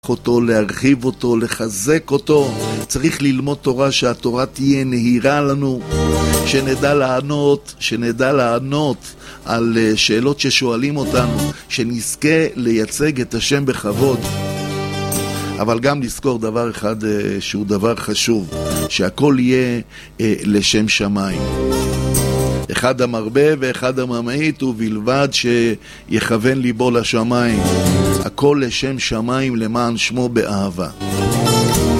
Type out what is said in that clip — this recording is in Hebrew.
אותו, להרחיב אותו, לחזק אותו. צריך ללמוד תורה, שהתורה תהיה נהירה לנו, שנדע לענות על שאלות ששואלים אותנו, שנזכה לייצג את השם בכבוד. אבל גם לזכור דבר אחד שהוא דבר חשוב, שהכל יהיה לשם שמיים. אחד המרבה ואחד הממעיט, ובלבד שיכוון ליבו לשמיים. הכל לשם שמיים, למען שמו באהבה.